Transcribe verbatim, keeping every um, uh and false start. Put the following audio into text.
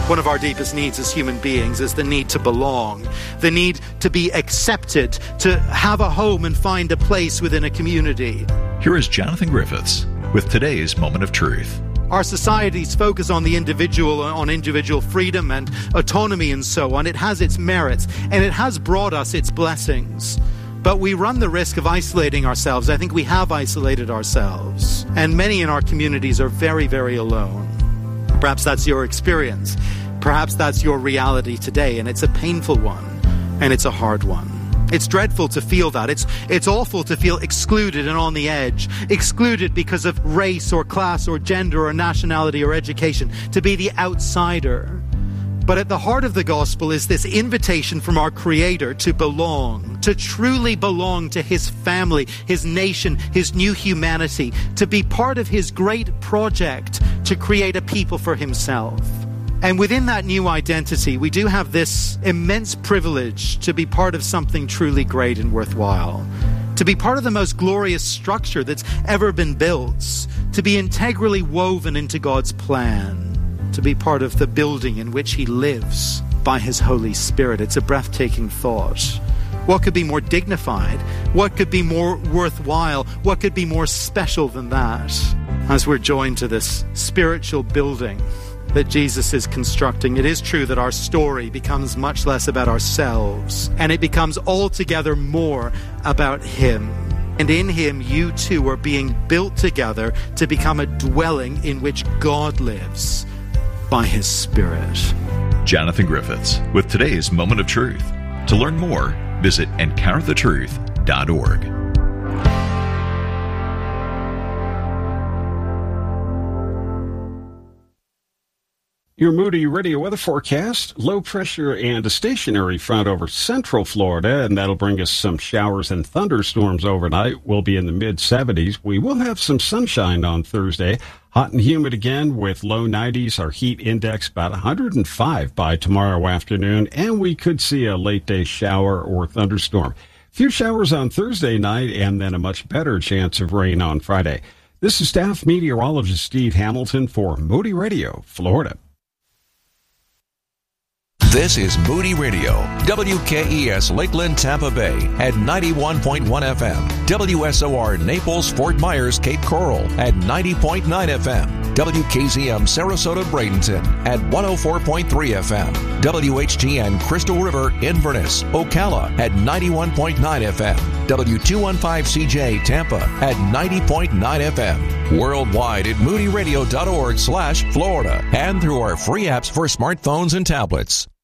One of our deepest needs as human beings is the need to belong, the need to be accepted, to have a home and find a place within a community. Here is Jonathan Griffiths with today's Moment of Truth. Our societies focus on the individual, on individual freedom and autonomy and so on. It has its merits, and it has brought us its blessings. But we run the risk of isolating ourselves. I think we have isolated ourselves. And many in our communities are very, very alone. Perhaps that's your experience. Perhaps that's your reality today, and it's a painful one, and it's a hard one. It's dreadful to feel that. It's it's awful to feel excluded and on the edge. Excluded because of race or class or gender or nationality or education. To be the outsider. But at the heart of the gospel is this invitation from our Creator to belong. To truly belong to His family, His nation, His new humanity. To be part of His great project to create a people for Himself. And within that new identity, we do have this immense privilege to be part of something truly great and worthwhile. To be part of the most glorious structure that's ever been built. To be integrally woven into God's plan. To be part of the building in which He lives by His Holy Spirit. It's a breathtaking thought. What could be more dignified? What could be more worthwhile? What could be more special than that? As we're joined to this spiritual building that Jesus is constructing, it is true that our story becomes much less about ourselves, and it becomes altogether more about Him. And in Him, you too are being built together to become a dwelling in which God lives by His Spirit. Jonathan Griffiths with today's Moment of Truth. To learn more, visit encounter the truth dot org. Your Moody Radio weather forecast, low pressure and a stationary front over central Florida, and that'll bring us some showers and thunderstorms overnight. We'll be in the mid seventies. We will have some sunshine on Thursday. Hot and humid again with low nineties. Our heat index about one hundred five by tomorrow afternoon, and we could see a late day shower or thunderstorm. Few showers on Thursday night, and then a much better chance of rain on Friday. This is staff meteorologist Steve Hamilton for Moody Radio, Florida. This is Moody Radio, W K E S Lakeland, Tampa Bay at ninety-one point one F M, W S O R Naples, Fort Myers, Cape Coral at ninety point nine F M, W K Z M Sarasota, Bradenton at one oh four point three F M, W H G N Crystal River, Inverness, Ocala at ninety-one point nine F M, W two fifteen C J Tampa at ninety point nine F M, worldwide at moody radio dot org slash Florida, and through our free apps for smartphones and tablets.